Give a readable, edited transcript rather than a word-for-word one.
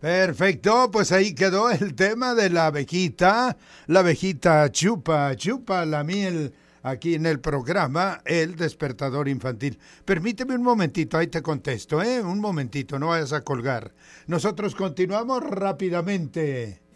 Perfecto, pues ahí quedó el tema de la abejita. La abejita chupa, chupa la miel aquí en el programa El Despertador Infantil. Permíteme un momentito, ahí te contesto, ¿eh? Un momentito, no vayas a colgar. Nosotros continuamos rápidamente.